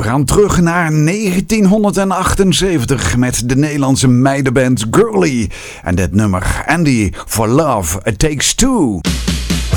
gaan terug naar 1978 met de Nederlandse meidenband Girly. En dit nummer, Andy, For Love, It Takes Two.